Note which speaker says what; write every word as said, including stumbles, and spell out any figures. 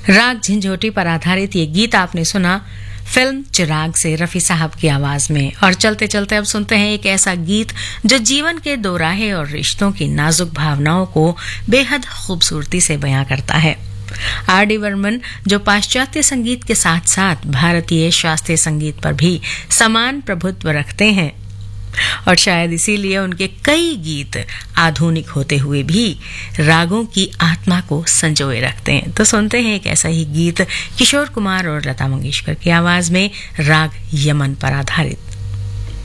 Speaker 1: राग झंझोटी पर आधारित ये गीत आपने सुना फिल्म चिराग से रफी साहब की आवाज में। और चलते चलते अब सुनते हैं एक ऐसा गीत जो जीवन के दोराहे और रिश्तों की नाजुक भावनाओं को बेहद खूबसूरती से बयां करता है। आर डी बर्मन जो पाश्चात्य संगीत के साथ साथ भारतीय शास्त्रीय संगीत पर भी समान प्रभुत्व रखते हैं और शायद इसीलिए उनके कई गीत आधुनिक होते हुए भी रागों की आत्मा को संजोए रखते हैं। तो सुनते हैं एक ऐसा ही गीत किशोर कुमार और लता मंगेशकर की आवाज में राग यमन पर आधारित।